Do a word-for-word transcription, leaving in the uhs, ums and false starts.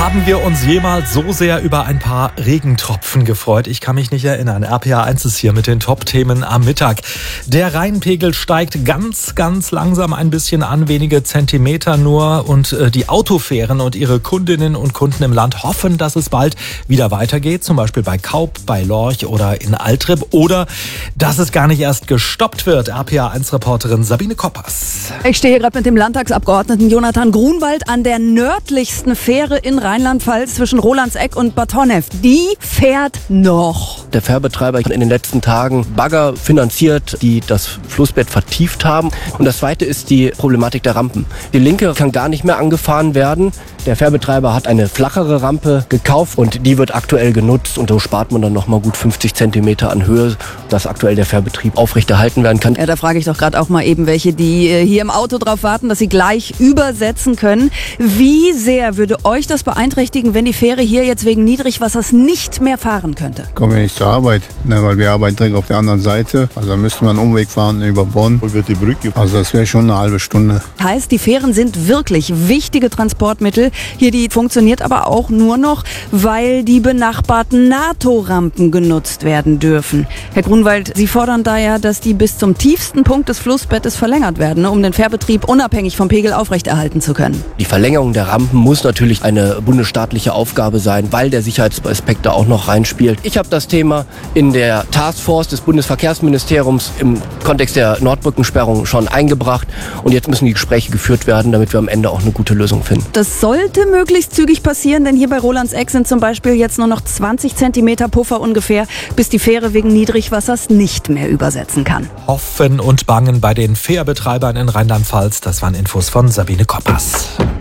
Haben wir uns jemals so sehr über ein paar Regentropfen gefreut? Ich kann mich nicht erinnern. R P A eins ist hier mit den Top-Themen am Mittag. Der Rheinpegel steigt ganz, ganz langsam ein bisschen an, wenige Zentimeter nur. Und äh, die Autofähren und ihre Kundinnen und Kunden im Land hoffen, dass es bald wieder weitergeht. Zum Beispiel bei Kaup, bei Lorch oder in Altrib. Oder dass es gar nicht erst gestoppt wird. R P A eins Reporterin Sabine Koppers. Ich stehe hier gerade mit dem Landtagsabgeordneten Jonathan Grunwald an der nördlichsten Fähre in Rheinland-Pfalz zwischen Rolandseck und Bad Honnef. Die fährt noch. Der Fährbetreiber hat in den letzten Tagen Bagger finanziert, die das Flussbett vertieft haben. Und das zweite ist die Problematik der Rampen. Die linke kann gar nicht mehr angefahren werden. Der Fährbetreiber hat eine flachere Rampe gekauft und die wird aktuell genutzt. Und so spart man dann nochmal gut fünfzig Zentimeter an Höhe, dass aktuell der Fährbetrieb aufrechterhalten werden kann. Ja, da frage ich doch gerade auch mal eben welche, die hier im Auto drauf warten, dass sie gleich übersetzen können. Wie sehr würde euch das beeinträchtigen, wenn die Fähre hier jetzt wegen Niedrigwassers nicht mehr fahren könnte? Kommen wir nicht zur Arbeit, ne, weil wir arbeiten direkt auf der anderen Seite. Also da müssten wir einen Umweg fahren über Bonn, über die Brücke. Also das wäre schon eine halbe Stunde. Heißt, die Fähren sind wirklich wichtige Transportmittel. Hier, die funktioniert aber auch nur noch, weil die benachbarten NATO-Rampen genutzt werden dürfen. Herr Grunwald, Sie fordern da ja, dass die bis zum tiefsten Punkt des Flussbettes verlängert werden, um den Fährbetrieb unabhängig vom Pegel aufrechterhalten zu können. Die Verlängerung der Rampen muss natürlich eine bundesstaatliche Aufgabe sein, weil der Sicherheitsaspekt da auch noch reinspielt. Ich habe das Thema in der Taskforce des Bundesverkehrsministeriums im Kontext der Nordbrückensperrung schon eingebracht und jetzt müssen die Gespräche geführt werden, damit wir am Ende auch eine gute Lösung finden. Das sollte möglichst zügig passieren, denn hier bei Rolandseck sind zum Beispiel jetzt nur noch zwanzig Zentimeter Puffer ungefähr, bis die Fähre wegen Niedrigwassers nicht mehr übersetzen kann. Hoffen und bangen bei den Fährbetreibern in Rheinland-Pfalz. Das waren Infos von Sabine Koppers.